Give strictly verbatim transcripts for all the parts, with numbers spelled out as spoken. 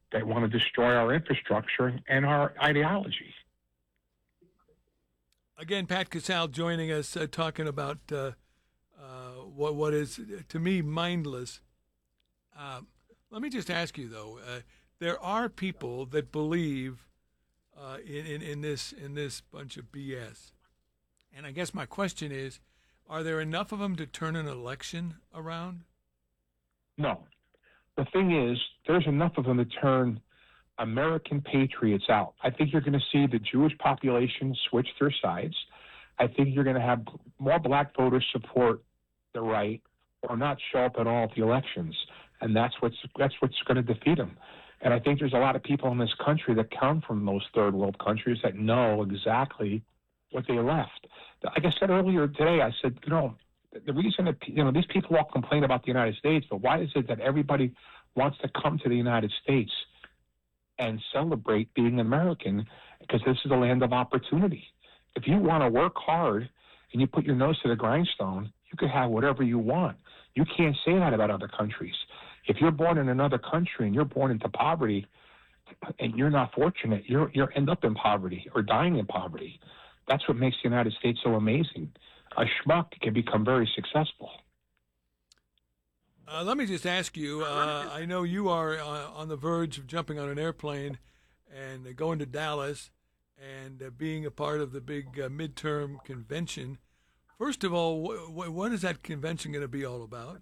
that want to destroy our infrastructure and our ideology. Again, Pat Casale joining us, uh, talking about uh, uh, what what is to me mindless. Uh, let me just ask you though: uh, there are people that believe uh, in, in in this in this bunch of B S, and I guess my question is: are there enough of them to turn an election around? No. The thing is, there's enough of them to turn American patriots out. I think you're going to see the Jewish population switch their sides. I think you're going to have more black voters support the right or not show up at all at the elections, and that's what's that's what's going to defeat them. And I think there's a lot of people in this country that come from those third world countries that know exactly what they left. Like I said earlier today, I said, you know, the reason that, you know, these people all complain about the United States, but why is it that everybody wants to come to the United States and celebrate being American? Because this is a land of opportunity. If you want to work hard and you put your nose to the grindstone, you can have whatever you want. You can't say that about other countries. If you're born in another country and you're born into poverty and you're not fortunate, you're you end up in poverty or dying in poverty. That's what makes the United States so amazing. A schmuck can become very successful. Uh, let me just ask you, uh, I know you are uh, on the verge of jumping on an airplane and uh, going to Dallas and uh, being a part of the big uh, midterm convention. First of all, wh- wh- what is that convention going to be all about?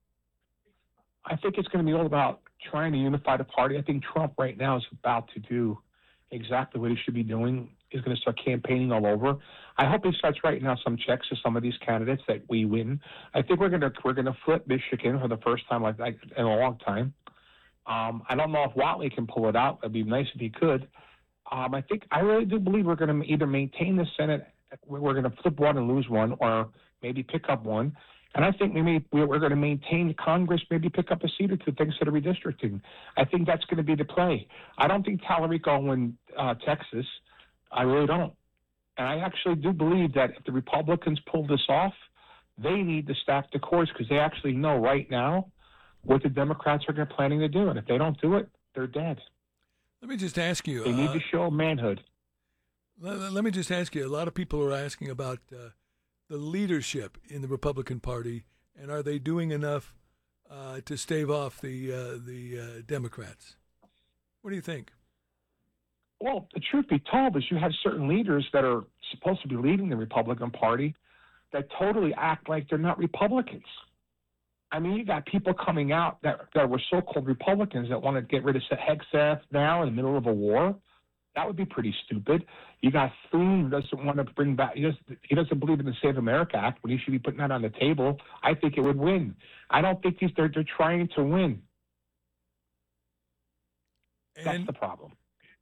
I think it's going to be all about trying to unify the party. I think Trump right now is about to do exactly what he should be doing. He's going to start campaigning all over. I hope he starts writing out some checks to some of these candidates that we win. I think we're going to we're going to flip Michigan for the first time like that in a long time. Um, I don't know if Watley can pull it out. It'd be nice if he could. Um, I think I really do believe we're going to either maintain the Senate, we're going to flip one and lose one, or maybe pick up one. And I think maybe we're going to maintain Congress, maybe pick up a seat or two, things that are redistricting. I think that's going to be the play. I don't think Tallarico will win uh, Texas. I really don't. And I actually do believe that if the Republicans pull this off, they need to stack the course because they actually know right now what the Democrats are planning to do. And if they don't do it, they're dead. Let me just ask you. They need uh, to show manhood. Let, let me just ask you. A lot of people are asking about uh, the leadership in the Republican Party, and are they doing enough uh, to stave off the uh, the uh, Democrats? What do you think? Well, the truth be told is you have certain leaders that are supposed to be leading the Republican Party that totally act like they're not Republicans. I mean, you got people coming out that, that were so-called Republicans that want to get rid of Hegseth now in the middle of a war. That would be pretty stupid. You got Thune who doesn't want to bring back, he doesn't, he doesn't believe in the Save America Act when he should be putting that on the table. I think it would win. I don't think these, they're, they're trying to win. And That's the problem.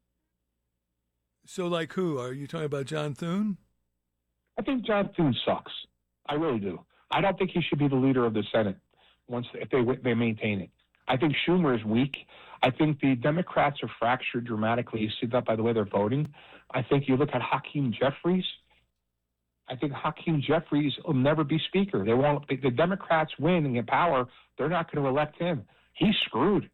So, like who? Are you talking about John Thune? I think John Thune sucks. I really do. I don't think he should be the leader of the Senate once if they they maintain it. I think Schumer is weak. I think the Democrats are fractured dramatically. You see that by the way they're voting. I think you look at Hakeem Jeffries. I think Hakeem Jeffries will never be speaker. They won't. The Democrats win and get power. They're not going to elect him. He's screwed.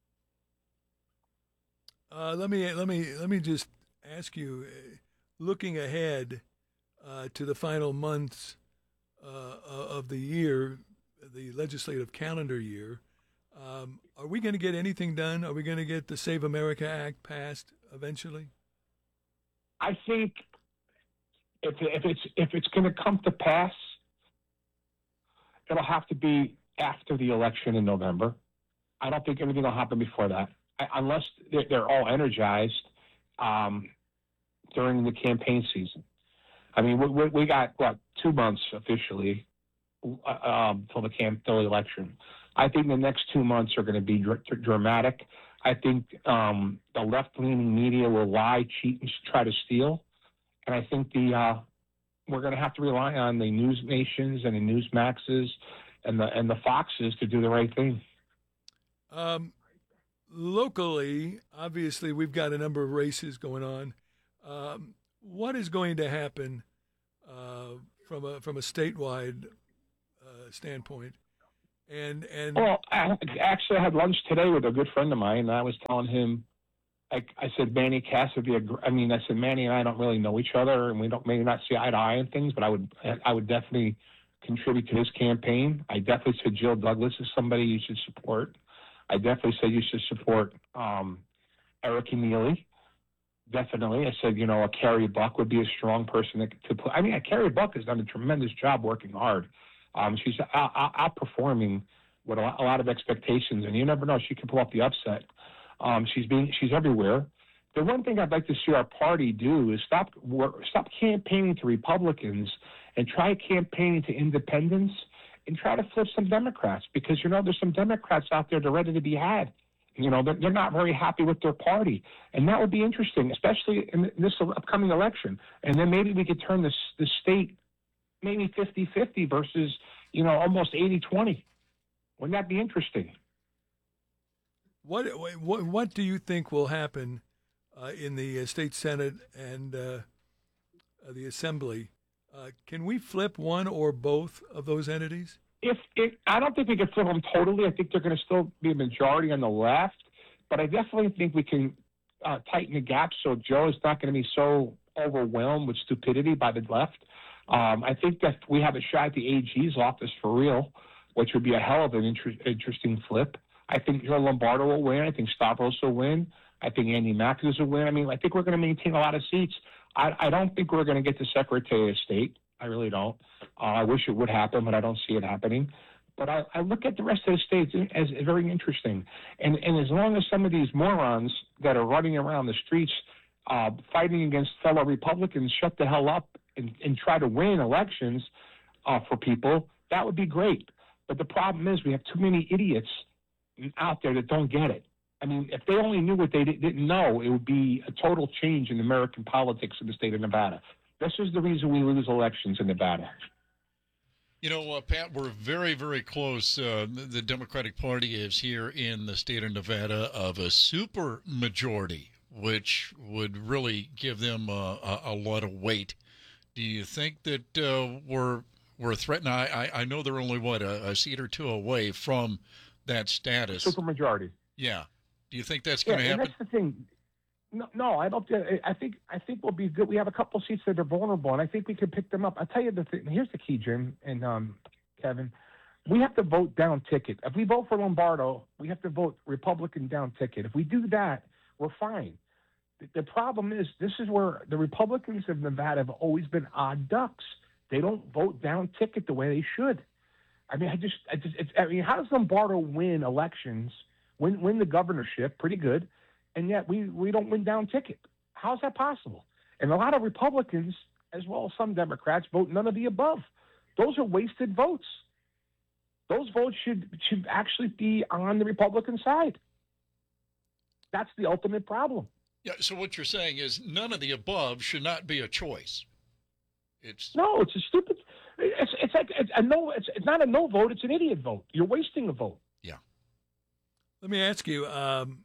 Uh, let me let me let me just ask you, uh, looking ahead uh, to the final months uh, of the year, the legislative calendar year, um, are we going to get anything done? Are we going to get the Save America Act passed eventually? I think if if it's if it's going to come to pass, it'll have to be after the election in November. I don't think anything will happen before that, I, unless they're, they're all energized um, during the campaign season. I mean, we, we got what two months officially uh, um, till the camp till the election. I think the next two months are going to be dr- dramatic. I think um, the left-leaning media will lie, cheat, and try to steal. And I think the uh, we're going to have to rely on the news nations and the Newsmaxes and the and the Foxes to do the right thing. Um, locally, obviously, we've got a number of races going on. Um, what is going to happen uh, from a from a statewide uh, standpoint And and Well, I, actually, I had lunch today with a good friend of mine, and I was telling him, I, I said, Manny Cass would be a. gr- I mean, I said, Manny and I don't really know each other, and we don't maybe not see eye to eye on things, but I would, I would definitely contribute to his campaign. I definitely said Jill Douglas is somebody you should support. I definitely said you should support um, Eric Neely. Definitely, I said, you know, a Carrie Buck would be a strong person to, to put. I mean, Carrie Buck has done a tremendous job working hard. Um, she's out, out, outperforming with a lot, a lot of expectations, and you never know, she could pull off the upset. Um, she's being, she's everywhere. The one thing I'd like to see our party do is stop, work, stop campaigning to Republicans and try campaigning to independents and try to flip some Democrats, because you know there's some Democrats out there that are ready to be had. You know, they're, they're not very happy with their party. And that would be interesting, especially in this upcoming election. And then maybe we could turn this, the state maybe fifty-fifty versus, you know, almost eighty-twenty. Wouldn't that be interesting? what what what do you think will happen uh, in the uh, state senate and uh, uh, the assembly? Uh, can we flip one or both of those entities? If it, I don't think we can flip them totally. I think they're going to still be a majority on the left, but I definitely think we can uh, tighten the gap so Joe is not going to be so overwhelmed with stupidity by the left. Um, I think that we have a shot at the A G's office for real, which would be a hell of an inter- interesting flip. I think Joe Lombardo will win. I think Stavros will win. I think Andy Matthews will win. I mean, I think we're going to maintain a lot of seats. I, I don't think we're going to get the Secretary of State. I really don't. Uh, I wish it would happen, but I don't see it happening. But I, I look at the rest of the states as very interesting. And, and as long as some of these morons that are running around the streets uh, fighting against fellow Republicans shut the hell up and, and try to win elections uh, for people, that would be great. But the problem is we have too many idiots out there that don't get it. I mean, if they only knew what they didn't know, it would be a total change in American politics in the state of Nevada. This is the reason we lose elections in Nevada. You know, uh, Pat, we're very, very close. Uh, the Democratic Party is here in the state of Nevada of a super majority, which would really give them uh, a, a lot of weight. Do you think that uh, we're we're threatened? I, I know they're only, what, a, a seat or two away from that status. Super majority. Yeah. Do you think that's going to yeah, happen? And that's the thing. No, no, I don't. I think I think we'll be good. We have a couple seats that are vulnerable, and I think we can pick them up. I'll tell you the thing. Here's the key, Jim and um, Kevin. We have to vote down ticket. If we vote for Lombardo, we have to vote Republican down ticket. If we do that, we're fine. The, the problem is this is where the Republicans of Nevada have always been odd ducks. They don't vote down ticket the way they should. I mean, I just, I just, it's, I mean, how does Lombardo win elections, win win the governorship, pretty good, and yet we, we don't win down ticket? How is that possible? And a lot of Republicans, as well as some Democrats, vote none of the above. Those are wasted votes. Those votes should should actually be on the Republican side. That's the ultimate problem. Yeah. So what you're saying is none of the above should not be a choice. It's no, it's a stupid. It's it's like it's a no. It's it's not a no vote. It's an idiot vote. You're wasting a vote. Yeah. Let me ask you: um,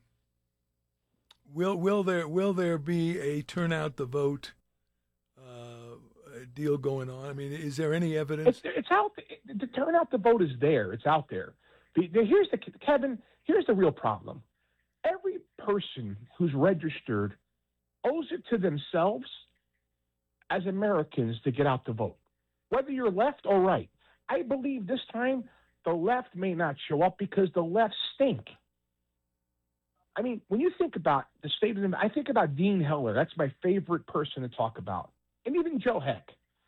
Will will there will there be a turnout the vote uh, deal going on? I mean, is there any evidence? It's, it's out. The turnout the vote is there. It's out there. The, the, here's the Kevin. Here's the real problem. Every person who's registered owes it to themselves as Americans to get out to vote, whether you're left or right. I believe this time the left may not show up because the left stink. I mean, when you think about the state of the, I think about Dean Heller. That's my favorite person to talk about. And even Joe Heck.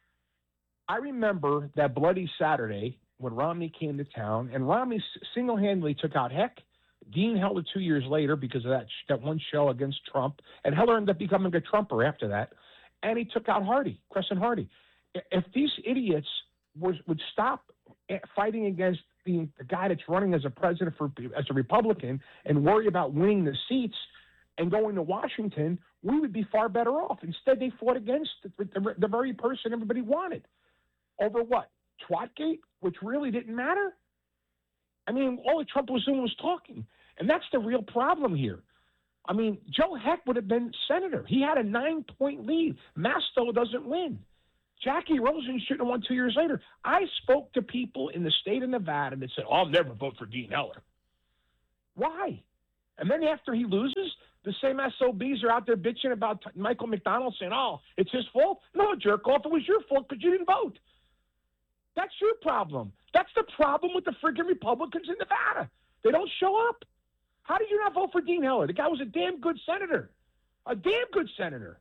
I remember that bloody Saturday when Romney came to town, and Romney single-handedly took out Heck, Dean Heller two years later because of that, that one show against Trump, and Heller ended up becoming a Trumper after that, and he took out Hardy, Crescent Hardy. If these idiots was, would stop fighting against the, the guy that's running as a president for as a Republican and worry about winning the seats and going to Washington, we would be far better off. Instead, they fought against the, the, the very person everybody wanted. Over what? Twatgate, which really didn't matter? I mean, all that Trump was doing was talking. And that's the real problem here. I mean, Joe Heck would have been senator. He had a nine-point lead. Masto doesn't win. Jackie Rosen shouldn't have won two years later. I spoke to people in the state of Nevada that said, oh, I'll never vote for Dean Heller. Why? And then after he loses, the same S O Bs are out there bitching about Michael McDonald saying, oh, it's his fault. No, jerk off, it was your fault because you didn't vote. That's your problem. That's the problem with the friggin' Republicans in Nevada. They don't show up. How did you not vote for Dean Heller? The guy was a damn good senator. A damn good senator.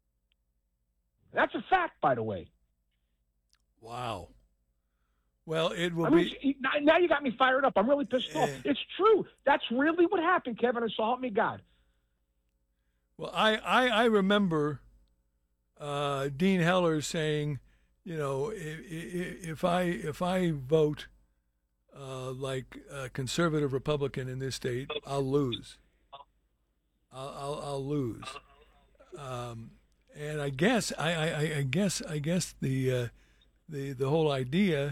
That's a fact, by the way. Wow. Well, it will I mean, be. Now you got me fired up. I'm really pissed off. It's true. That's really what happened, Kevin. And so help me God. Well, I, I, I remember uh, Dean Heller saying, you know, if, if I if I vote uh, like a conservative Republican in this state, I'll lose. I'll I'll, I'll lose. Um, and I guess I, I, I guess I guess the uh, the the whole idea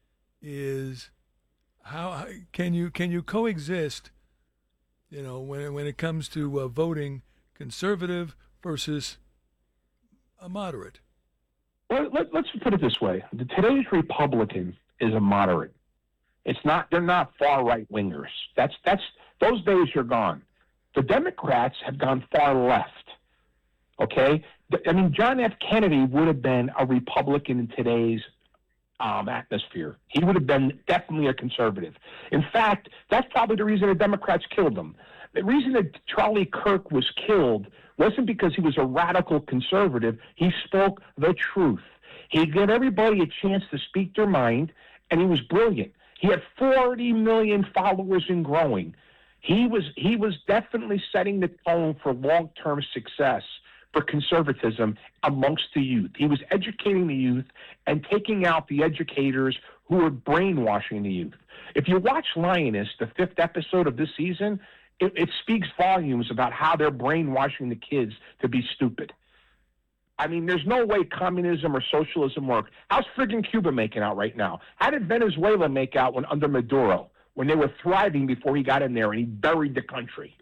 is how can you can you coexist? You know, when when it comes to uh, voting conservative versus a moderate. Well, let, let's put it this way: the, today's Republican is a moderate. It's not; they're not far right wingers. That's that's those days are gone. The Democrats have gone far left. Okay, I mean, John F. Kennedy would have been a Republican in today's um, atmosphere. He would have been definitely a conservative. In fact, that's probably the reason the Democrats killed him. The reason that Charlie Kirk was killed wasn't because he was a radical conservative. He spoke the truth. He gave everybody a chance to speak their mind, and he was brilliant. He had forty million followers and growing. He was he was definitely setting the tone for long-term success for conservatism amongst the youth. He was educating the youth and taking out the educators who were brainwashing the youth. If you watch Lioness, the fifth episode of this season, it, it speaks volumes about how they're brainwashing the kids to be stupid. I mean, there's no way communism or socialism work. How's friggin' Cuba making out right now? How did Venezuela make out when under Maduro, when they were thriving before he got in there and he buried the country?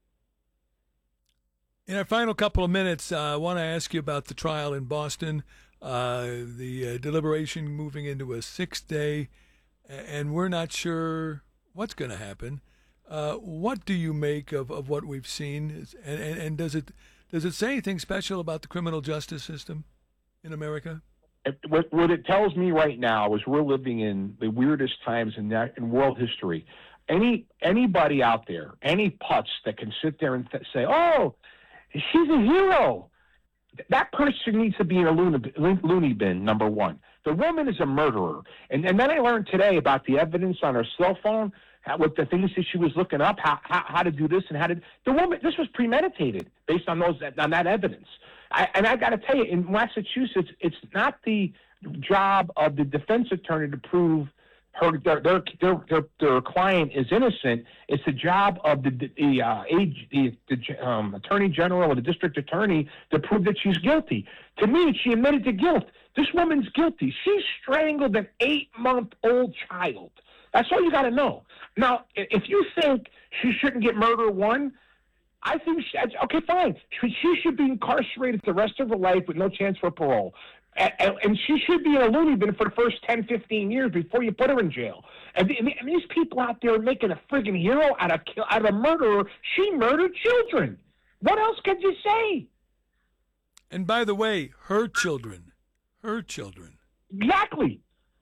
In our final couple of minutes, uh, I want to ask you about the trial in Boston, uh, the uh, deliberation moving into a sixth day, and we're not sure what's going to happen. Uh, what do you make of, of what we've seen, and, and, and does it does it say anything special about the criminal justice system in America? What, what it tells me right now is we're living in the weirdest times in, that, in world history. Any anybody out there, any putz that can sit there and th- say, "Oh, she's a hero," that person needs to be in a loony, loony bin. Number one, the woman is a murderer, and and then I learned today about the evidence on her cell phone, how, with the things that she was looking up, how, how how to do this and how to the woman. This was premeditated based on those on that evidence. I, and I got to tell you, in Massachusetts, it's not the job of the defense attorney to prove her their their their, their, their client is innocent. It's the job of the the uh, age, the, the um, attorney general or the district attorney to prove that she's guilty. To me, she admitted to guilt. This woman's guilty. She strangled an eight-month-old child. That's all you got to know. Now, if you think she shouldn't get murder one, I think she, okay, fine. She, she should be incarcerated the rest of her life with no chance for parole. And, and she should be in a loony bin for the first ten, fifteen years before you put her in jail. And, and these people out there are making a friggin' hero out of, out of a murderer. She murdered children. What else could you say? And by the way, her children. Her children. Exactly.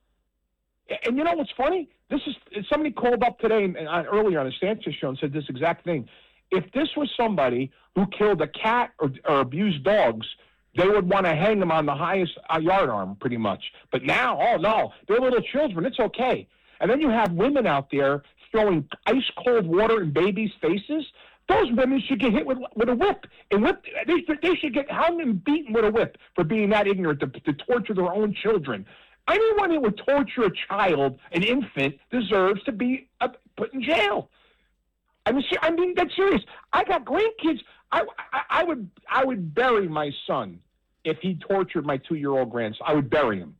And you know what's funny? This is somebody called up today and, and earlier on the Sanchez show and said this exact thing. If this was somebody who killed a cat or, or abused dogs, they would want to hang them on the highest uh, yard arm, pretty much. But now, oh no, they're little children. It's okay. And then you have women out there throwing ice cold water in babies' faces. Those women should get hit with with a whip, and whip. They, they should get hung and beaten with a whip for being that ignorant to, to torture their own children. Anyone who would torture a child, an infant, deserves to be uh, put in jail. I mean, I mean that's serious. I got grandkids. I, I, I would I would bury my son if he tortured my two-year-old grandson. I would bury him.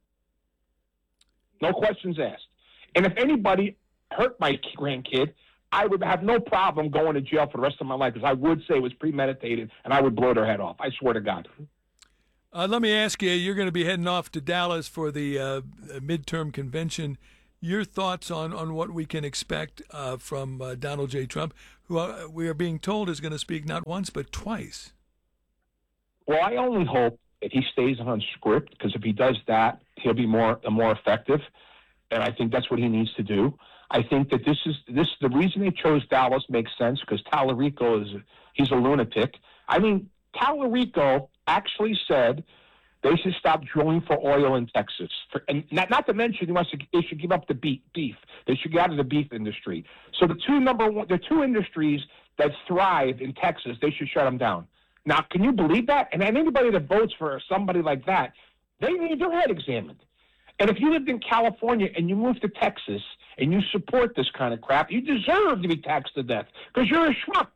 No questions asked. And if anybody hurt my grandkid, I would have no problem going to jail for the rest of my life because I would say it was premeditated and I would blow their head off. I swear to God. Uh, let me ask you, you're going to be heading off to Dallas for the uh, midterm convention. Your thoughts on, on what we can expect uh, from uh, Donald J. Trump, who uh, we are being told is going to speak not once but twice? Well, I only hope that he stays on script, because if he does that, he'll be more more effective, and I think that's what he needs to do. I think that this is this the reason they chose Dallas makes sense, because Tallarico is he's a lunatic. I mean, Tallarico actually said they should stop drilling for oil in Texas, for, and not not to mention he wants to, they should give up the beef. Beef. They should get out of the beef industry. So the two number one, the two industries that thrive in Texas, they should shut them down. Now, can you believe that? And anybody that votes for somebody like that, they need their head examined. And if you lived in California and you moved to Texas and you support this kind of crap, you deserve to be taxed to death because you're a schmuck.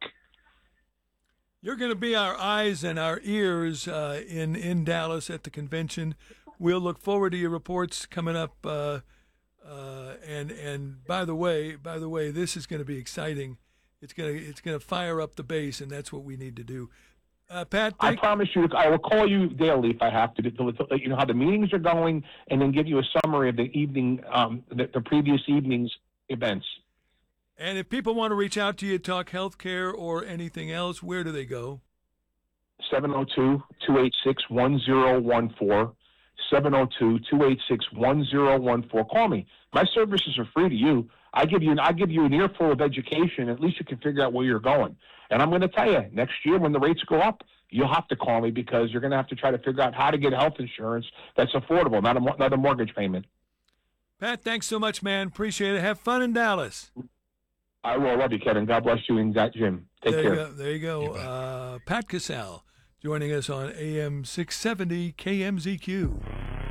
You're going to be our eyes and our ears uh, in, in Dallas at the convention. We'll look forward to your reports coming up. Uh, uh, and and by the way, by the way, this is going to be exciting. It's going to it's going to fire up the base, and that's what we need to do. Uh, Pat, I promise you, I will call you daily if I have to, to, to let you know how the meetings are going, and then give you a summary of the evening, um, the, the previous evening's events. And if people want to reach out to you, talk healthcare or anything else, where do they go? seven oh two, two eight six, one oh one four. seven oh two, two eight six, one oh one four. Call me. My services are free to you. I give you, I give you an earful of education. At least you can figure out where you're going. And I'm going to tell you, next year when the rates go up, you'll have to call me, because you're going to have to try to figure out how to get health insurance that's affordable, not a, not a mortgage payment. Pat, thanks so much, man. Appreciate it. Have fun in Dallas. I will. Love you, Kevin. God bless you and that Jim. Take there care. You go. There you go. Uh, Pat Casale joining us on A M six seventy K M Z Q.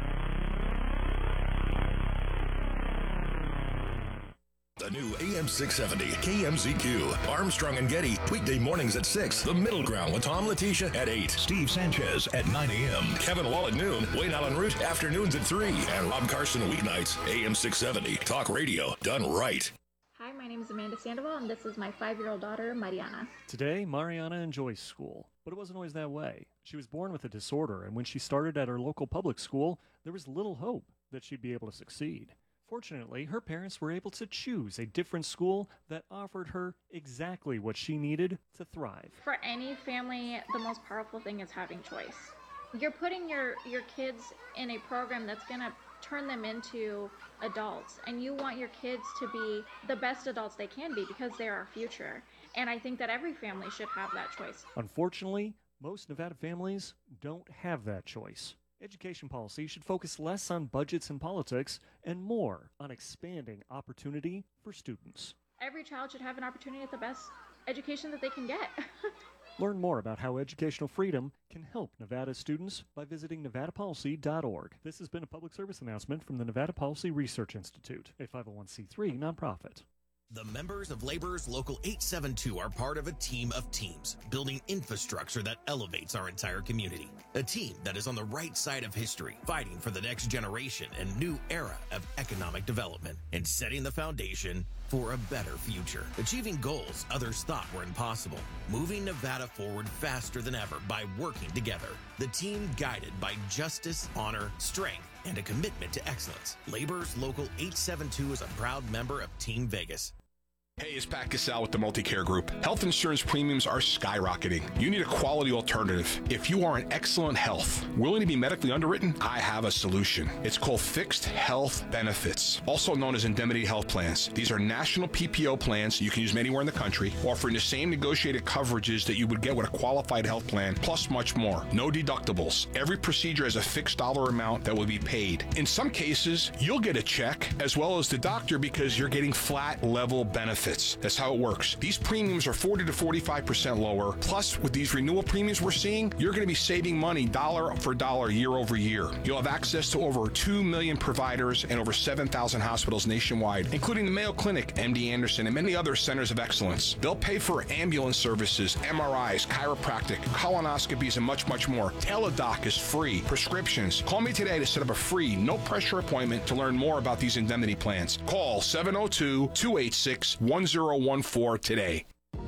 The new A M six seventy K M Z Q. Armstrong and Getty, weekday mornings at six. The Middle Ground with Tom Letitia at eight. Steve Sanchez at nine a.m. Kevin Wall at noon. Wayne Allen Root afternoons at three. And Rob Carson weeknights. A M six seventy. Talk radio done right. Hi, my name is Amanda Sandoval, and this is my five-year-old daughter, Mariana. Today, Mariana enjoys school, but it wasn't always that way. She was born with a disorder, and when she started at her local public school, there was little hope that she'd be able to succeed. Fortunately, her parents were able to choose a different school that offered her exactly what she needed to thrive. For any family, the most powerful thing is having choice. You're putting your, your kids in a program that's going to turn them into adults, and you want your kids to be the best adults they can be, because they're our future. And I think that every family should have that choice. Unfortunately, most Nevada families don't have that choice. Education policy should focus less on budgets and politics and more on expanding opportunity for students. Every child should have an opportunity at the best education that they can get. Learn more about how educational freedom can help Nevada students by visiting nevada policy dot org. This has been a public service announcement from the Nevada Policy Research Institute, a five oh one c three nonprofit. The members of Laborers Local eight seven two are part of a team of teams, building infrastructure that elevates our entire community. A team that is on the right side of history, fighting for the next generation and new era of economic development, and setting the foundation for a better future. Achieving goals others thought were impossible. Moving Nevada forward faster than ever by working together. The team guided by justice, honor, strength, and a commitment to excellence. Laborers Local eight seven two is a proud member of Team Vegas. Hey, it's Pat Casale with the Multicare Group. Health insurance premiums are skyrocketing. You need a quality alternative. If you are in excellent health, willing to be medically underwritten, I have a solution. It's called Fixed Health Benefits, also known as Indemnity Health Plans. These are national P P O plans you can use anywhere in the country, offering the same negotiated coverages that you would get with a qualified health plan, plus much more. No deductibles. Every procedure has a fixed dollar amount that will be paid. In some cases, you'll get a check as well as the doctor because you're getting flat level benefits. That's how it works. These premiums are forty to forty-five percent lower. Plus, with these renewal premiums we're seeing, you're going to be saving money dollar for dollar year over year. You'll have access to over two million providers and over seven thousand hospitals nationwide, including the Mayo Clinic, M D Anderson, and many other centers of excellence. They'll pay for ambulance services, M R Is, chiropractic, colonoscopies, and much, much more. Teladoc is free. Prescriptions. Call me today to set up a free, no-pressure appointment to learn more about these indemnity plans. Call seven oh two, two eight six, one oh one four today.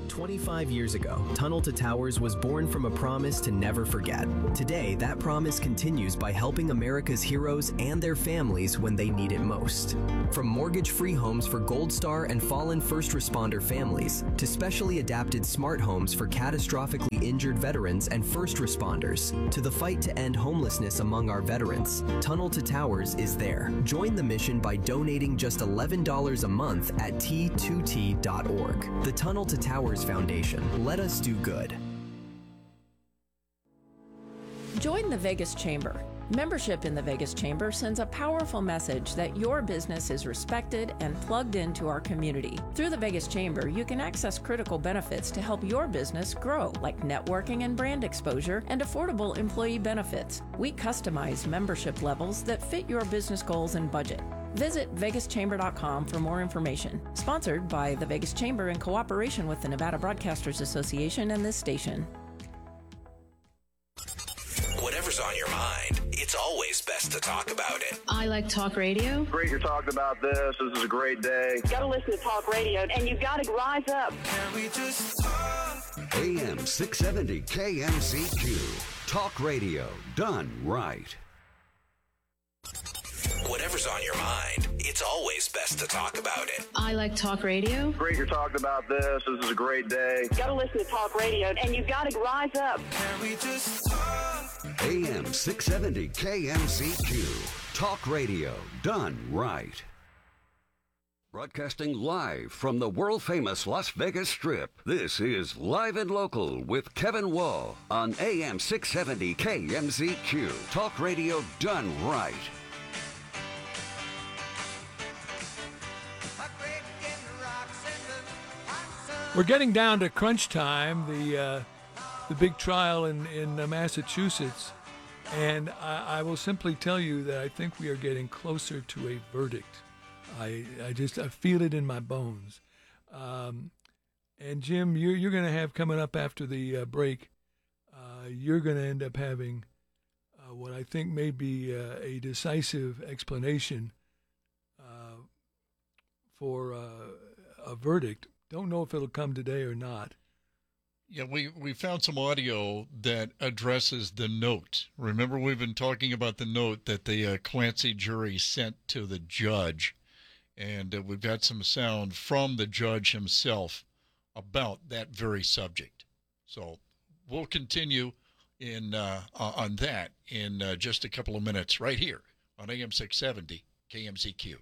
twenty-five years ago, Tunnel to Towers was born from a promise to never forget. Today, that promise continues by helping America's heroes and their families when they need it most. From mortgage-free homes for Gold Star and fallen first responder families, to specially adapted smart homes for catastrophically injured veterans and first responders, to the fight to end homelessness among our veterans, Tunnel to Towers is there. Join the mission by donating just eleven dollars a month at T two T dot org. The Tunnel to Towers Foundation. Let us do good. Join the Vegas Chamber. Membership in the Vegas Chamber sends a powerful message that your business is respected and plugged into our community. Through the Vegas Chamber, you can access critical benefits to help your business grow, like networking and brand exposure and affordable employee benefits. We customize membership levels that fit your business goals and budget. Visit vegas chamber dot com for more information. Sponsored by the Vegas Chamber in cooperation with the Nevada Broadcasters Association and this station. Whatever's on your mind, it's always best to talk about it. I like talk radio. Great you're talking about this. This is a great day. Got to listen to talk radio, and you got to rise up. Can we just talk? A M six seventy K M Z Q. Talk radio done right. Whatever's on your mind, it's always best to talk about it. I like talk radio. Great you're talking about this. This is a great day. Got to listen to talk radio, and you got to rise up. Can we just talk? A M six seventy K M Z Q. Talk radio done right. Broadcasting live from the world-famous Las Vegas Strip, this is Live and Local with Kevin Wall on A M six seventy K M Z Q. Talk radio done right. We're getting down to crunch time, the uh, the big trial in, in uh, Massachusetts, and I, I will simply tell you that I think we are getting closer to a verdict. I, I just I feel it in my bones. Um, and Jim, you're, you're going to have coming up after the uh, break, uh, you're going to end up having uh, what I think may be uh, a decisive explanation uh, for uh, a verdict. Don't know if it'll come today or not. Yeah, we, we found some audio that addresses the note. Remember, we've been talking about the note that the uh, Clancy jury sent to the judge. And uh, we've got some sound from the judge himself about that very subject. So we'll continue in uh, on that in uh, just a couple of minutes right here on A M six seventy K M Z Q.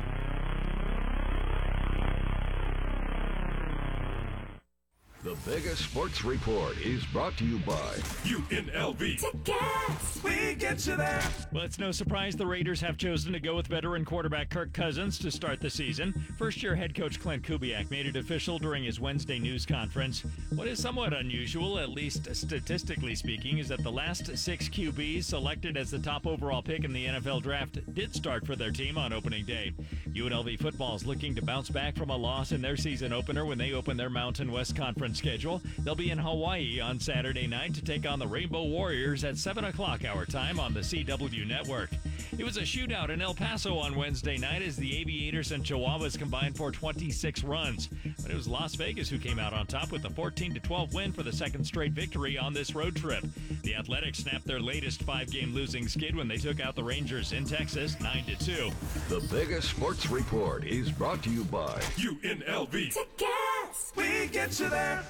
The Vegas Sports Report is brought to you by U N L V. Tickets! We get you there. Well, it's no surprise the Raiders have chosen to go with veteran quarterback Kirk Cousins to start the season. First-year head coach Clint Kubiak made it official during his Wednesday news conference. What is somewhat unusual, at least statistically speaking, is that the last six Q Bs selected as the top overall pick in the N F L draft did start for their team on opening day. U N L V football is looking to bounce back from a loss in their season opener when they open their Mountain West Conference schedule. They'll be in Hawaii on Saturday night to take on the Rainbow Warriors at seven o'clock our time on the C W Network. It was a shootout in El Paso on Wednesday night as the Aviators and Chihuahuas combined for twenty-six runs. But it was Las Vegas who came out on top with a fourteen to twelve win for the second straight victory on this road trip. The Athletics snapped their latest five-game losing skid when they took out the Rangers in Texas nine to two. The Vegas Sports Report is brought to you by U N L V. Tickets! We get you there.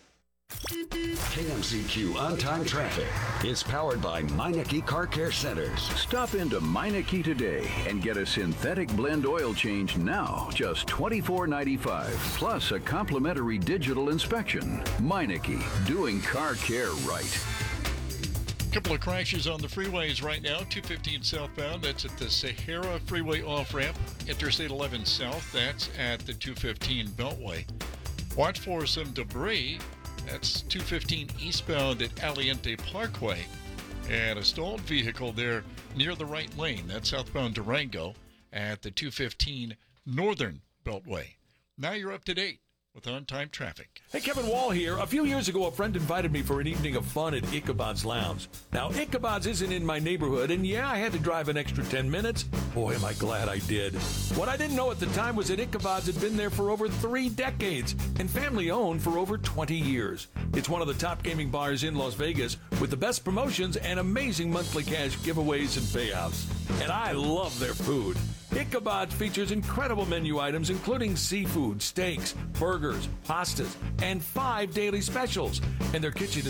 K M Z Q On-Time Traffic is powered by Meineke Car Care Centers. Stop into Meineke today and get a synthetic blend oil change now, just twenty-four ninety-five, plus a complimentary digital inspection. Meineke, doing car care right. Couple of crashes on the freeways right now. two fifteen southbound, that's at the Sahara Freeway off-ramp. Interstate eleven south, that's at the two fifteen Beltway. Watch for some debris. That's two fifteen eastbound at Aliente Parkway. And a stalled vehicle there near the right lane. That's southbound Durango at the two fifteen Northern Beltway. Now you're up to date with on-time traffic. Hey, Kevin Wall here. A few years ago, a friend invited me for an evening of fun at Ichabod's Lounge. Now, Ichabod's isn't in my neighborhood, and yeah, I had to drive an extra ten minutes. Boy, am I glad I did. What I didn't know at the time was that Ichabod's had been there for over three decades and family-owned for over twenty years. It's one of the top gaming bars in Las Vegas with the best promotions and amazing monthly cash giveaways and payouts. And I love their food. Ichabod features incredible menu items including seafood, steaks, burgers, pastas, and five daily specials. And their kitchen is